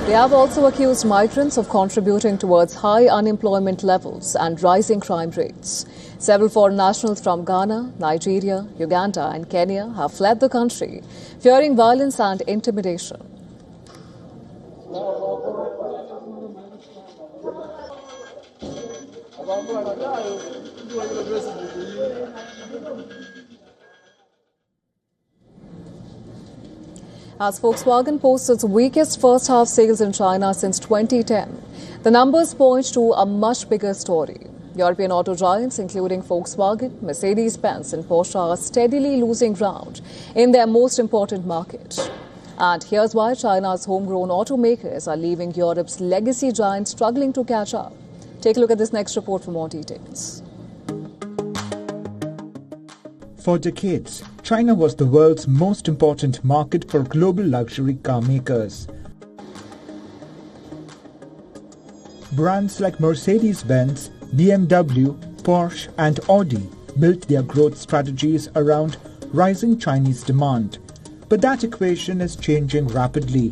They have also accused migrants of contributing towards high unemployment levels and rising crime rates. Several foreign nationals from Ghana, Nigeria, Uganda and Kenya have fled the country, fearing violence and intimidation. As Volkswagen posts its weakest first-half sales in China since 2010, the numbers point to a much bigger story. European auto giants, including Volkswagen, Mercedes-Benz and Porsche, are steadily losing ground in their most important market. And here's why China's homegrown automakers are leaving Europe's legacy giants struggling to catch up. Take a look at this next report for more details. For decades, China was the world's most important market for global luxury car makers. Brands like Mercedes-Benz, BMW, Porsche and Audi built their growth strategies around rising Chinese demand. But that equation is changing rapidly.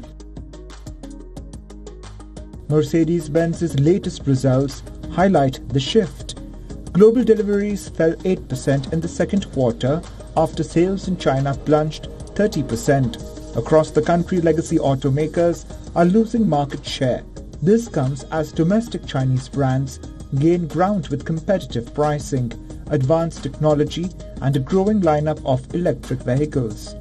Mercedes-Benz's latest results highlight the shift. Global deliveries fell 8% in the second quarter after sales in China plunged 30%. Across the country, legacy automakers are losing market share. This comes as domestic Chinese brands gain ground with competitive pricing, advanced technology, and a growing lineup of electric vehicles.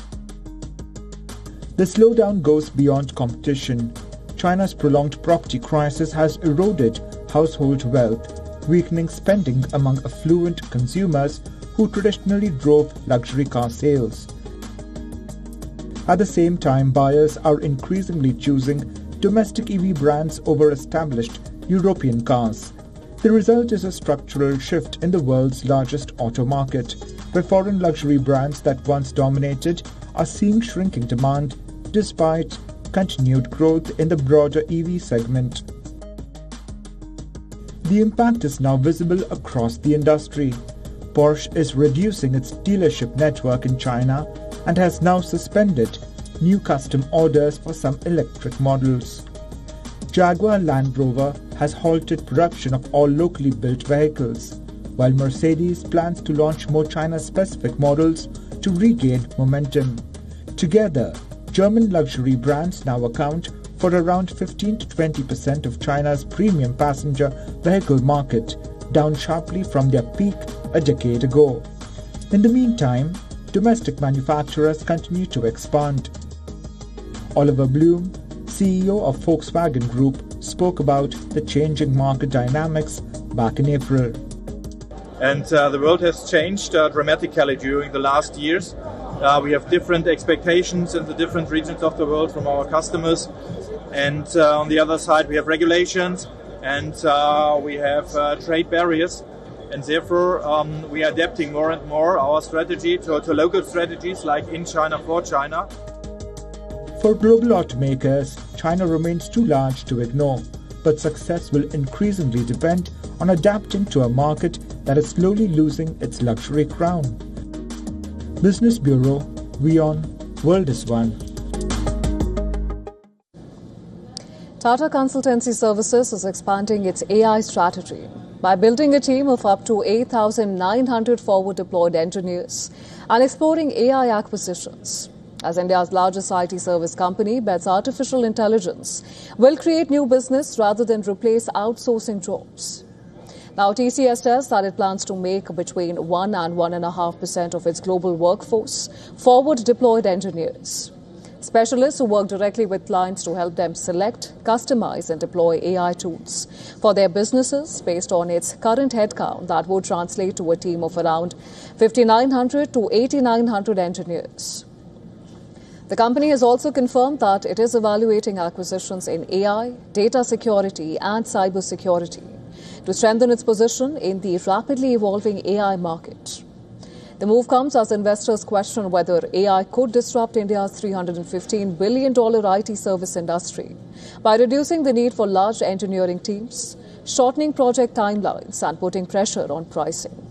The slowdown goes beyond competition. China's prolonged property crisis has eroded household wealth, weakening spending among affluent consumers who traditionally drove luxury car sales. At the same time, buyers are increasingly choosing domestic EV brands over established European cars. The result is a structural shift in the world's largest auto market, where foreign luxury brands that once dominated are seeing shrinking demand despite continued growth in the broader EV segment. The impact is now visible across the industry. Porsche is reducing its dealership network in China and has now suspended new custom orders for some electric models. Jaguar Land Rover has halted production of all locally built vehicles, while Mercedes plans to launch more China-specific models to regain momentum. Together, German luxury brands now account for around 15 to 20% of China's premium passenger vehicle market, down sharply from their peak a decade ago. In the meantime, domestic manufacturers continue to expand. Oliver Blume, CEO of Volkswagen Group, spoke about the changing market dynamics back in April. And the world has changed dramatically during the last years. We have different expectations in the different regions of the world from our customers. And on the other side, we have regulations and we have trade barriers. And therefore, we are adapting more and more our strategy to local strategies like in China for China. For global automakers, China remains too large to ignore, but success will increasingly depend on adapting to a market that is slowly losing its luxury crown. Business Bureau, WION, World is One. Tata Consultancy Services is expanding its AI strategy by building a team of up to 8,900 forward-deployed engineers and exploring AI acquisitions. As India's largest IT service company, bets artificial intelligence will create new business rather than replace outsourcing jobs. Now, TCS says that it plans to make between 1 and 1.5% of its global workforce forward-deployed engineers. Specialists who work directly with clients to help them select, customize and deploy AI tools for their businesses based on its current headcount that would translate to a team of around 5,900 to 8,900 engineers. The company has also confirmed that it is evaluating acquisitions in AI, data security and cybersecurity to strengthen its position in the rapidly evolving AI market. The move comes as investors question whether AI could disrupt India's $315 billion IT service industry by reducing the need for large engineering teams, shortening project timelines and putting pressure on pricing.